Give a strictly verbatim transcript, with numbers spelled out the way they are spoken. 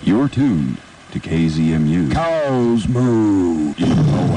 You're tuned to K Z M U. Cows moo. You know